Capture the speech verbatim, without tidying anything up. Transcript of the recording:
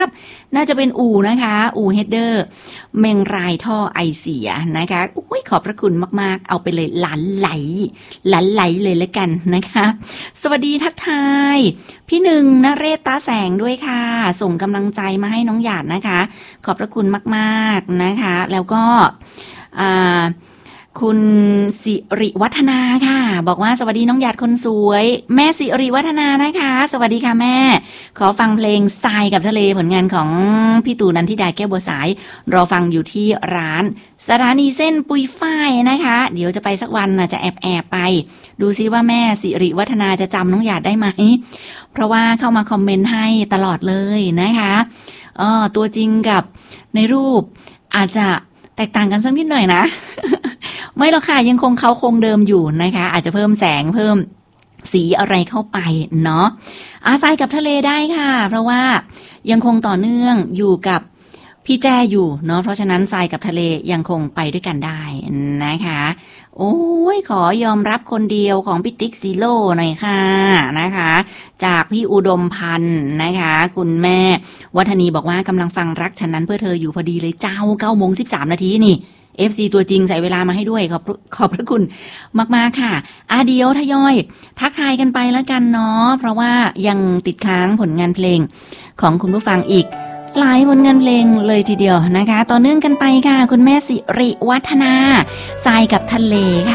น่าจะเป็นอู่นะคะอู่เฮดเดอร์เมงรายท่อไอเสียนะคะอุ้ยขอบพระคุณมากๆเอาไปเลยหลานไหลหลานไหลเลยละกันนะคะสวัสดีทักทายพี่หนึ่งนเรศตาแสงด้วยค่ะส่งกำลังใจมาให้น้องหยาดนะคะขอบพระคุณมากๆนะคะแล้วก็อ่าคุณสิริวัฒนาค่ะบอกว่าสวัสดีน้องหยาดคนสวยแม่สิริวัฒนานะคะสวัสดีค่ะแม่ขอฟังเพลงทรายกับทะเลผลงานของพี่ตู่นันทิดาแก้วบัวสายรอฟังอยู่ที่ร้านสถานีเส้นปุยฝ้ายนะคะเดี๋ยวจะไปสักวันนะจะแอบแอบไปดูซิว่าแม่สิริวัฒนาจะจำน้องหยาดได้ไหมเพราะว่าเข้ามาคอมเมนต์ให้ตลอดเลยนะคะอ๋อตัวจริงกับในรูปอาจจะแตกต่างกันสักนิดหน่อยนะ ไม่หรอกค่ะยังคงเขาคงเดิมอยู่นะคะอาจจะเพิ่มแสงเพิ่มสีอะไรเข้าไปเนาะอาศัยกับทะเลได้ค่ะเพราะว่ายังคงต่อเนื่องอยู่กับพี่แจ้อยู่เนาะเพราะฉะนั้นทรายกับทะเลยังคงไปด้วยกันได้นะคะโอ้ยขอยอมรับคนเดียวของพี่ติ๊กซีโร่หน่อยค่ะนะคะจากพี่อุดมพันธ์นะคะคุณแม่วัฒนีบอกว่ากำลังฟังรักฉันนั้นเพื่อเธออยู่พอดีเลยเจ้าเก้าโมงสิบสามนาทีนี่ เอฟ ซี ตัวจริงใส่เวลามาให้ด้วยขอบขอบพระคุณมากๆค่ะอาเดียวทยอยทักทายกันไปแล้วกันเนาะเพราะว่ายังติดค้างผลงานเพลงของคุณผู้ฟังอีกหลายผลงานเพลงเลยทีเดียวนะคะต่อเนื่องกันไปค่ะคุณแม่สิริวัฒนาทรายกับทะเลค่ะ